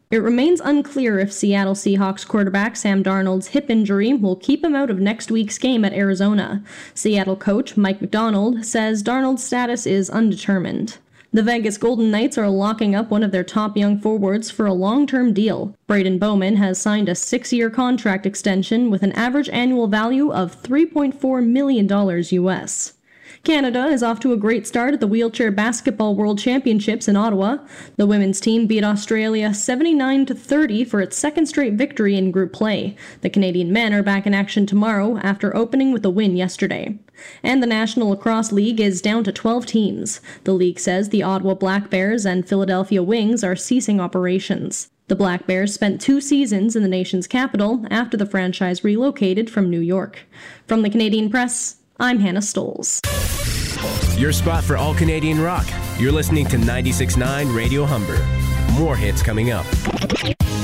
It remains unclear if Seattle Seahawks quarterback Sam Darnold's hip injury will keep him out of next week's game at Arizona. Seattle coach Mike Macdonald says Darnold's status is undetermined. The Vegas Golden Knights are locking up one of their top young forwards for a long-term deal. Braden Bowman has signed a 6-year contract extension with an average annual value of $3.4 million US. Canada is off to a great start at the Wheelchair Basketball World Championships in Ottawa. The women's team beat Australia 79-30 for its second straight victory in group play. The Canadian men are back in action tomorrow after opening with a win yesterday. And the National Lacrosse League is down to 12 teams. The league says the Ottawa Black Bears and Philadelphia Wings are ceasing operations. The Black Bears spent 2 seasons in the nation's capital after the franchise relocated from New York. From the Canadian Press, I'm Hannah Stoles. Your spot for all Canadian rock. You're listening to 96.9 Radio Humber. More hits coming up.